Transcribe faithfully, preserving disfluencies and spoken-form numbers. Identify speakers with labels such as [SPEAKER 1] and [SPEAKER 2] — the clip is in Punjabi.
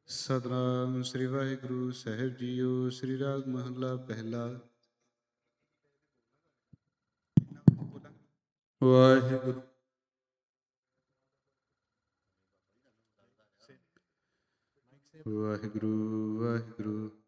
[SPEAKER 1] ਸਤਨਾਮ ਸ੍ਰੀ ਵਾਹਿਗੁਰੂ ਸਾਹਿਬ ਜੀਓ। ਸ੍ਰੀ ਰਾਗ ਮਹੱਲਾ ਪਹਿਲਾ। ਵਾਹਿਗੁਰੂ ਵਾਹਿਗੁਰੂ ਵਾਹਿਗੁਰੂ